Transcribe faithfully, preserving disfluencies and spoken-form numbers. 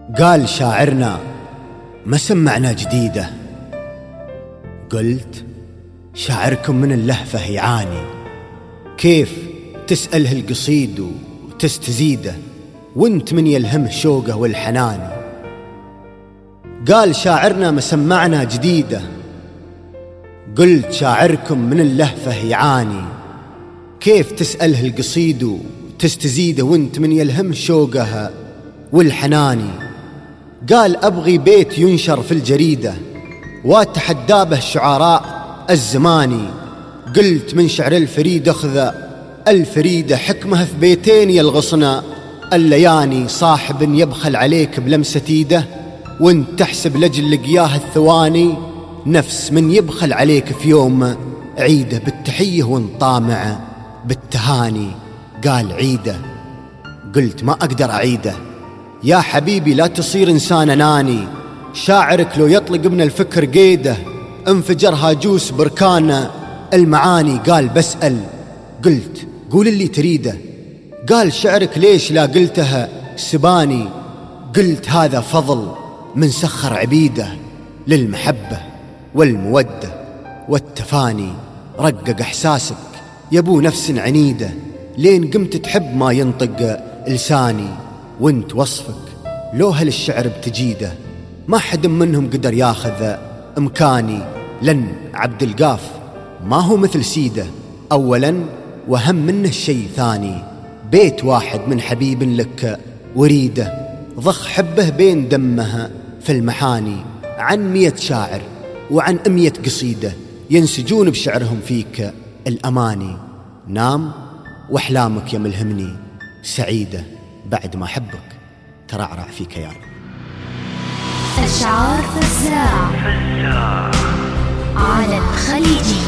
قال شاعرنا ما سمعنا جديدة. قلت شاعركم من اللهفة يعاني، كيف تسأله القصيد وتستزيده وانت من يلهمه شوقه والحنان. قال شاعرنا ما سمعنا جديدة. قلت شاعركم من اللهفة يعاني، كيف تسأله القصيد وتستزيده وانت من يلهمه شوقه والحناني. قال أبغي بيت ينشر في الجريدة واتحدى به الشعراء الزماني. قلت من شعر الفريد أخذ الفريدة، حكمه في بيتين يلغصنا اللياني. صاحب يبخل عليك بلمسة ايده وانت تحسب لجل لقياه الثواني، نفس من يبخل عليك في يوم عيده بالتحية وانت طامع بالتهاني. قال عيده. قلت ما أقدر أعيده يا حبيبي، لا تصير إنسان أناني. شاعرك لو يطلق من الفكر قيده انفجر هاجوس بركان المعاني. قال بسأل. قلت قول اللي تريده. قال شعرك ليش لا قلتها سباني. قلت هذا فضل من سخر عبيده للمحبة والمودة والتفاني. رقق إحساسك يبو نفس عنيدة، لين قمت تحب ما ينطق لساني. وانت وصفك لو هل الشعر بتجيده ما حد منهم قدر ياخذ امكاني. لن عبد القاف ما هو مثل سيده، اولا وهم منه شيء ثاني. بيت واحد من حبيب لك وريده، ضخ حبه بين دمها في المحاني. عن مية شاعر وعن أمية قصيدة ينسجون بشعرهم فيك الأماني. نام وأحلامك يا ملهمني سعيدة، بعد ما أحبك ترعرع في كيان. أشعار فزاع على الخليجي.